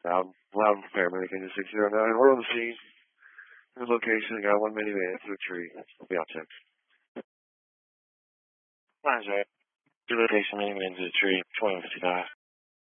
Loud paramedic into 609. We're on the scene. Good location. Got one minivan through a tree. I'll be out text. Fine, Jack. Good location, minivan to the tree. 2155.